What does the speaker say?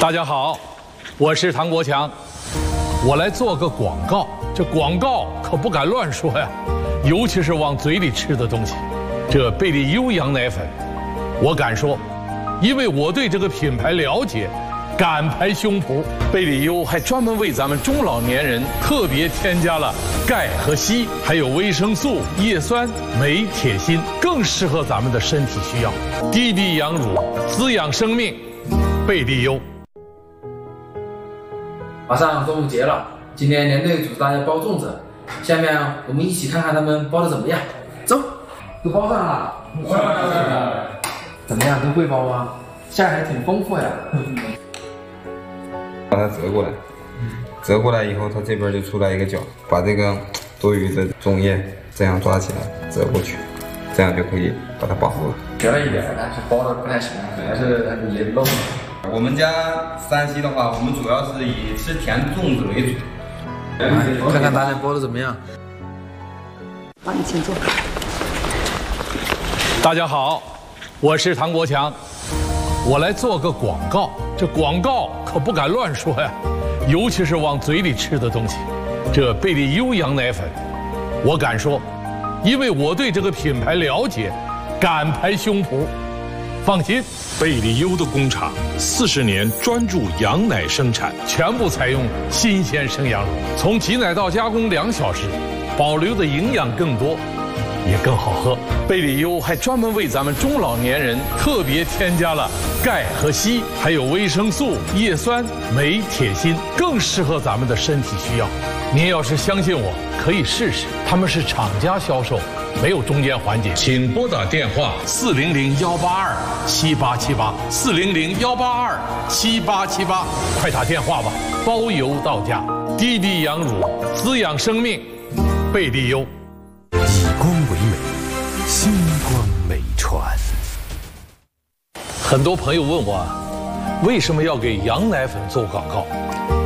大家好，我是唐国强，我来做个广告。这广告可不敢乱说呀，尤其是往嘴里吃的东西。这贝利优羊奶粉，我敢说，因为我对这个品牌了解，敢拍胸脯。贝利优还专门为咱们中老年人特别添加了钙和硒，还有维生素、叶酸、镁、铁、锌，更适合咱们的身体需要。低低羊乳，滋养生命，贝利优。 马上端午节了，今天连队组织大家包粽子，下面我们一起看看他们包的怎么样。走，都包上了。怎么样，都会包吗？馅还挺丰富呀。 把它折过来，折过来以后，它这边就出来一个角，把这个多余的粽叶这样抓起来，折过去，这样就可以把它保护了。 学了一点，但是包的不太行，还是你漏了。 我们家山西的话，我们主要是以吃甜粽子为主。 看看大家包的怎么样。 帮你请坐。 大家好，我是唐国强，我来做个广告。这广告可不敢乱说呀，尤其是往嘴里吃的东西。这贝利优羊奶粉，我敢说，因为我对这个品牌了解，敢拍胸脯。放心， 贝利优的工厂40年专注羊奶生产， 全部采用新鲜生羊乳，从挤奶到加工2小时，保留的营养更多，也更好喝。贝利优还专门为咱们中老年人特别添加了钙和硒，还有维生素、叶酸、镁、铁、锌，更适合咱们的身体需要。您要是相信我，可以试试，他们是厂家销售，没有中间环节。请拨打电话400-182-7878，400-182-7878，快打电话吧，包邮到家。低低羊乳，滋养生命，贝利优。 以光为美，星光美传。 很多朋友问我，为什么要给羊奶粉做广告？